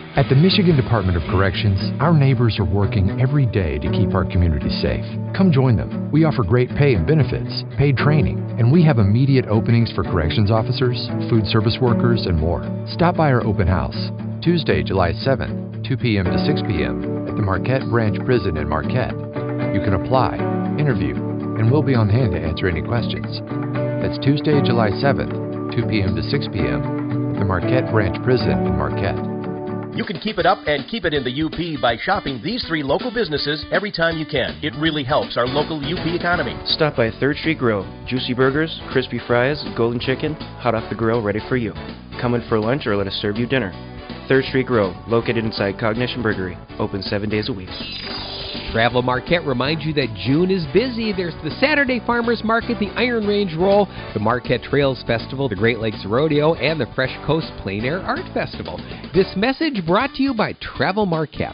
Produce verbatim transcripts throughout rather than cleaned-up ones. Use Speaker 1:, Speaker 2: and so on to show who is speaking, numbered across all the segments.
Speaker 1: At the Michigan Department of Corrections, our neighbors are working every day to keep our community safe. Come join them. We offer great pay and benefits, paid training, and we have immediate openings for corrections officers, food service workers, and more. Stop by our open house, Tuesday, July seventh, two p.m. to six p.m. at the Marquette Branch Prison in Marquette. You can apply, interview, and we'll be on hand to answer any questions. That's Tuesday, July seventh, two p.m. to six p.m. at the Marquette Branch Prison in Marquette.
Speaker 2: You can keep it up and keep it in the U P by shopping these three local businesses every time you can. It really helps our local U P economy.
Speaker 3: Stop by third Street Grill. Juicy burgers, crispy fries, golden chicken, hot off the grill, ready for you. Come in for lunch or let us serve you dinner. third Street Grill, located inside Cognition Burgery. Open seven days a week.
Speaker 4: Travel Marquette reminds you that June is busy. There's the Saturday Farmers Market, the Iron Range Roll, the Marquette Trails Festival, the Great Lakes Rodeo, and the Fresh Coast Plein Air Art Festival. This message brought to you by Travel Marquette.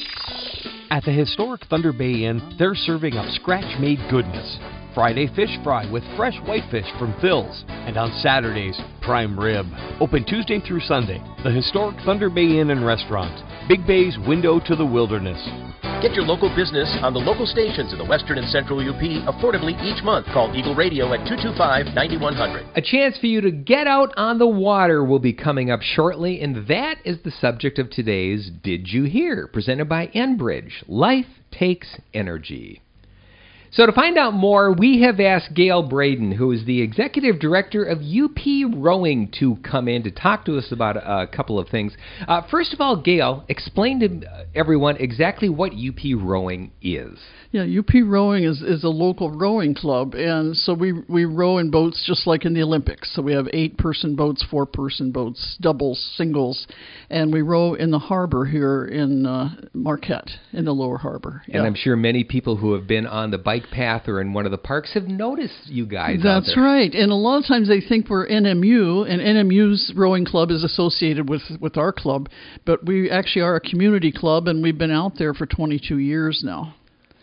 Speaker 5: At the historic Thunder Bay Inn, they're serving up scratch-made goodness. Friday fish fry with fresh whitefish from Phil's. And on Saturdays, prime rib. Open Tuesday through Sunday. The historic Thunder Bay Inn and Restaurant. Big Bay's window to the wilderness.
Speaker 2: Get your local business on the local stations in the western and central U P affordably each month. Call Eagle Radio at two two five, nine one zero zero.
Speaker 4: A chance for you to get out on the water will be coming up shortly, and that is the subject of today's Did You Hear? Presented by Enbridge. Life takes energy. So to find out more, we have asked Gail Braden, who is the Executive Director of U P Rowing, to come in to talk to us about a couple of things. Uh, first of all, Gail, explain to everyone exactly what U P Rowing is.
Speaker 6: Yeah, U P Rowing is, is a local rowing club, and so we, we row in boats just like in the Olympics. So we have eight-person boats, four-person boats, doubles, singles, and we row in the harbor here in uh, Marquette, in the lower harbor.
Speaker 4: And yeah. I'm sure many people who have been on the bike path or in one of the parks have noticed you guys
Speaker 6: That's
Speaker 4: out there.
Speaker 6: right, and a lot of times they think we're N M U, and N M U's rowing club is associated with, with our club, but we actually are a community club, and we've been out there for twenty-two years now.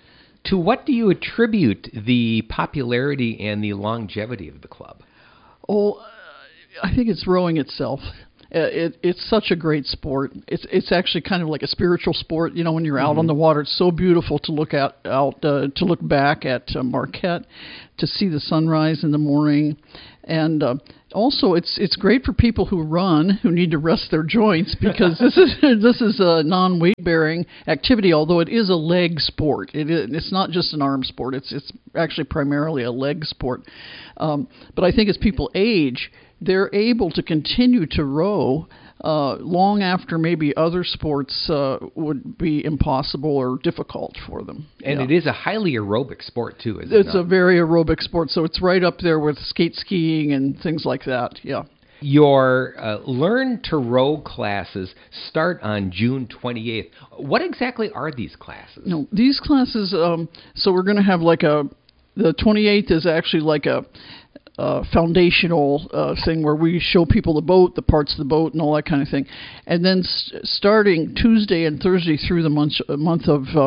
Speaker 4: To what do you attribute the popularity and the longevity of the club?
Speaker 6: Oh, uh, I think it's rowing itself. Uh, it, it's such a great sport. It's it's actually kind of like a spiritual sport. You know, when you're out mm-hmm. on the water, it's so beautiful to look at out uh, to look back at uh, Marquette, to see the sunrise in the morning, and uh, also it's it's great for people who run, who need to rest their joints, because this is this is a non-weight bearing activity. Although it is a leg sport, it is, it's not just an arm sport. It's it's actually primarily a leg sport. Um, but I think as people age, they're able to continue to row uh, long after maybe other sports uh, would be impossible or difficult for them.
Speaker 4: And yeah. It is a highly aerobic sport, too, isn't
Speaker 6: it? It's
Speaker 4: not?
Speaker 6: a very aerobic sport, so it's right up there with skate skiing and things like that, yeah.
Speaker 4: Your uh, Learn to Row classes start on June twenty-eighth. What exactly are these classes?
Speaker 6: No, these classes, um, so we're going to have like a, the twenty-eighth is actually like a, Uh, foundational uh, thing where we show people the boat, the parts of the boat, and all that kind of thing. And then st- starting Tuesday and Thursday through the month, uh, month of uh,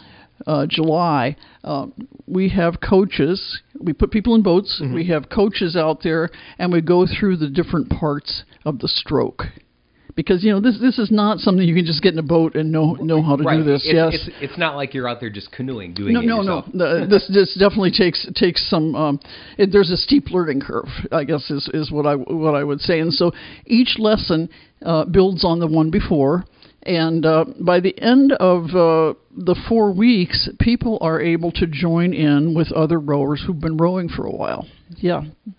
Speaker 6: uh, July, uh, we have coaches. We put people in boats. Mm-hmm. We have coaches out there, and we go through the different parts of the stroke. Because, you know, this this is not something you can just get in a boat and know know how to
Speaker 4: right.
Speaker 6: do this.
Speaker 4: It's,
Speaker 6: yes,
Speaker 4: it's, it's not like you're out there just canoeing, doing
Speaker 6: no,
Speaker 4: it
Speaker 6: no,
Speaker 4: yourself.
Speaker 6: No, no, This this definitely takes takes some. Um, it, there's a steep learning curve, I guess, is, is what I what I would say. And so each lesson uh, builds on the one before. And uh, by the end of uh, the four weeks, people are able to join in with other rowers who've been rowing for a while. Yeah.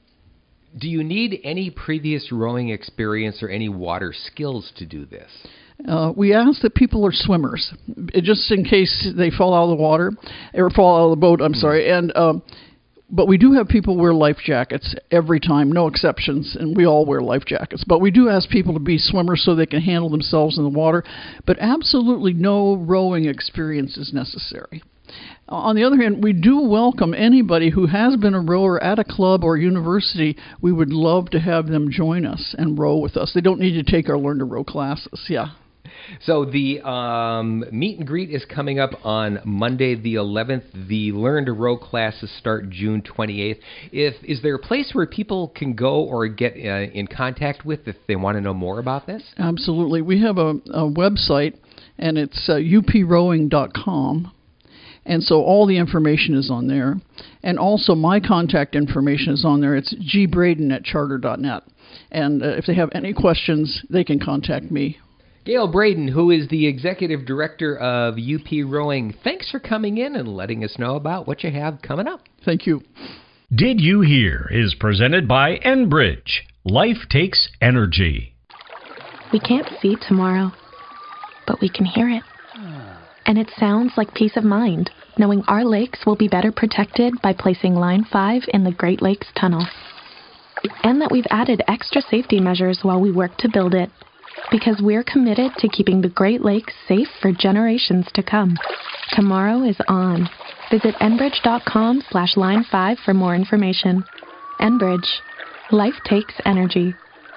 Speaker 4: Do you need any previous rowing experience or any water skills to do this?
Speaker 6: Uh, we ask that people are swimmers, just in case they fall out of the water, or fall out of the boat, I'm sorry. And um, but we do have people wear life jackets every time, no exceptions, and we all wear life jackets. But we do ask people to be swimmers so they can handle themselves in the water. But absolutely no rowing experience is necessary. On the other hand, we do welcome anybody who has been a rower at a club or university. We would love to have them join us and row with us. They don't need to take our Learn to Row classes, yeah.
Speaker 4: So the um, meet and greet is coming up on Monday the eleventh. The Learn to Row classes start June twenty-eighth. If is there a place where people can go or get uh, in contact with if they want to know more about this?
Speaker 6: Absolutely. We have a, a website, and it's uh, u p rowing dot com. And so all the information is on there. And also my contact information is on there. It's g braden at charter dot net. And uh, if they have any questions, they can contact me.
Speaker 4: Gail Braden, who is the Executive Director of U P Rowing, thanks for coming in and letting us know about what you have coming up.
Speaker 6: Thank you.
Speaker 7: Did You Hear is presented by Enbridge. Life takes energy.
Speaker 8: We can't see tomorrow, but we can hear it. And it sounds like peace of mind, knowing our lakes will be better protected by placing Line five in the Great Lakes Tunnel. And that we've added extra safety measures while we work to build it, because we're committed to keeping the Great Lakes safe for generations to come. Tomorrow is on. Visit enbridge.com slash line five for more information. Enbridge. Life takes energy.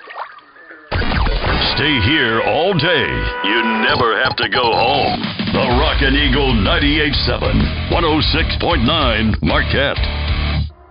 Speaker 9: Stay here all day. You never have to go home. The Rockin' Eagle ninety-eight point seven, one oh six point nine Marquette.